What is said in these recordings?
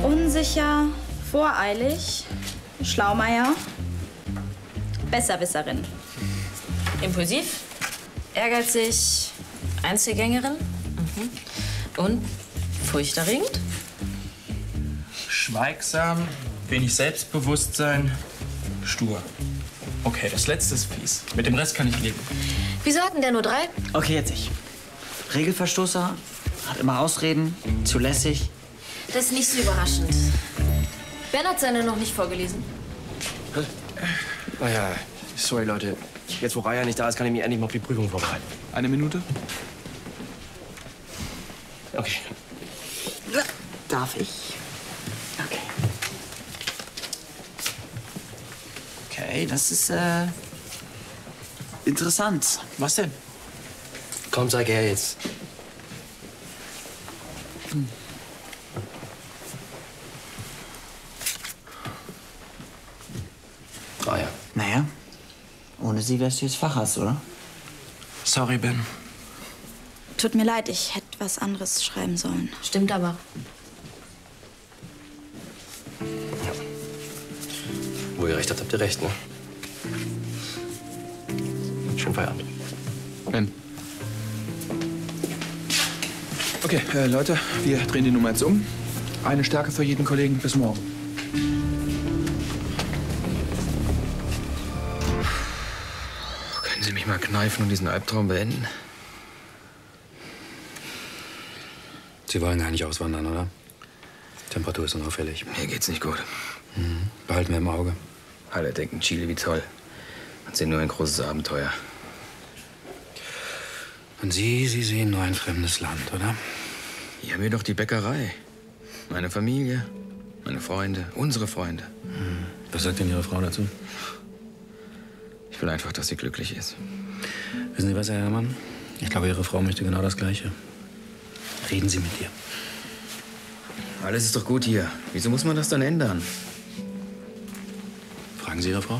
Unsicher, voreilig, Schlaumeier, Besserwisserin. Impulsiv, ehrgeizig, Einzelgängerin und furchterregend. Schweigsam, wenig Selbstbewusstsein, stur. Okay, das letzte ist fies. Mit dem Rest kann ich leben. Wieso hatten der nur 3? Okay, jetzt ich. Regelverstoßer, hat immer Ausreden, zu lässig. Das ist nicht so überraschend. Ben hat seine noch nicht vorgelesen. Naja, sorry, Leute. Jetzt, wo Raya nicht da ist, kann ich mich endlich mal auf die Prüfung vorbereiten. 1 Minute? Okay. Darf ich? Okay. Okay, das ist, interessant. Was denn? Komm, zeig her jetzt. Raya. Naja, ohne sie wärst du jetzt Facharzt, oder? Sorry, Ben. Tut mir leid, ich hätte was anderes schreiben sollen. Stimmt aber. Wo ihr recht habt, habt ihr recht, ne? Schönen Feierabend. Ben. Okay, Leute, wir drehen die Nummer jetzt um. Eine Stärke für jeden Kollegen. Bis morgen. Können Sie mich mal kneifen und diesen Albtraum beenden? Sie wollen gar nicht auswandern, oder? Temperatur ist unauffällig. Mir geht's nicht gut. Behalten wir im Auge. Alle denken, Chile wie toll. Und sehen nur ein großes Abenteuer. Und Sie sehen nur ein fremdes Land, oder? Hier haben wir doch die Bäckerei. Meine Familie, meine Freunde, unsere Freunde. Was sagt denn Ihre Frau dazu? Ich will einfach, dass sie glücklich ist. Wissen Sie was, Herr Herrmann? Ich glaube, Ihre Frau möchte genau das Gleiche. Reden Sie mit ihr. Alles ist doch gut hier. Wieso muss man das dann ändern? Fragen Sie Ihre Frau?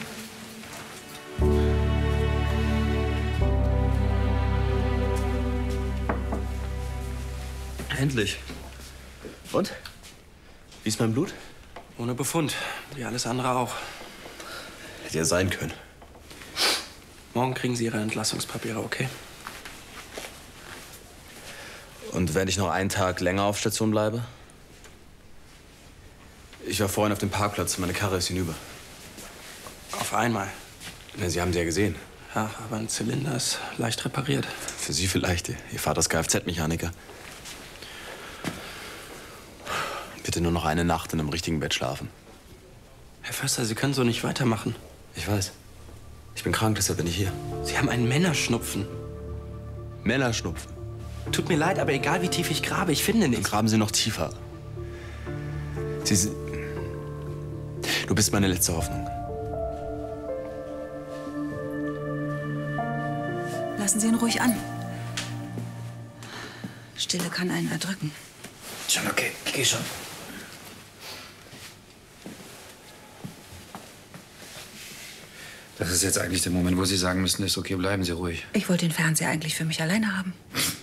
Endlich. Und? Wie ist mein Blut? Ohne Befund, wie alles andere auch. Hätte ja sein können. Morgen kriegen Sie Ihre Entlassungspapiere, okay? Und wenn ich noch einen Tag länger auf Station bleibe? Ich war vorhin auf dem Parkplatz, meine Karre ist hinüber. Auf einmal. Na, Sie haben sie ja gesehen. Ja, aber ein Zylinder ist leicht repariert. Für Sie vielleicht. Ihr Vater ist Kfz-Mechaniker. Bitte nur noch eine Nacht in einem richtigen Bett schlafen. Herr Förster, Sie können so nicht weitermachen. Ich weiß. Ich bin krank, deshalb bin ich hier. Sie haben einen Männerschnupfen. Männerschnupfen. Tut mir leid, aber egal wie tief ich grabe, ich finde Dann nichts. graben Sie noch tiefer. Du bist meine letzte Hoffnung. Lassen Sie ihn ruhig an. Stille kann einen erdrücken. Schon okay, ich geh schon. Das ist jetzt eigentlich der Moment, wo Sie sagen müssen, ist okay, bleiben Sie ruhig. Ich wollte den Fernseher eigentlich für mich alleine haben.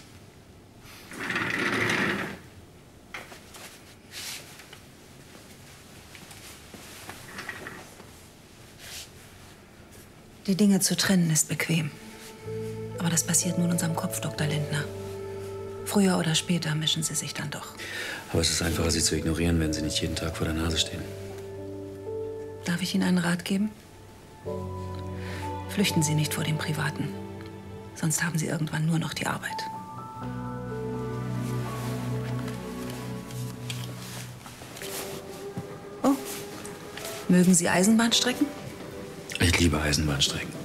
Die Dinge zu trennen ist bequem. Aber das passiert nur in unserem Kopf, Dr. Lindner. Früher oder später mischen sie sich dann doch. Aber es ist einfacher, Sie zu ignorieren, wenn Sie nicht jeden Tag vor der Nase stehen. Darf ich Ihnen einen Rat geben? Flüchten Sie nicht vor dem Privaten. Sonst haben Sie irgendwann nur noch die Arbeit. Oh, mögen Sie Eisenbahnstrecken? Ich liebe Eisenbahnstrecken.